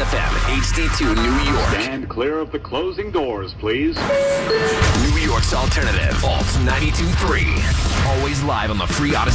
FM, HD2 New York. Stand clear of the closing doors, please. New York's alternative, Alt 92.3. Always live on the free Odyssey.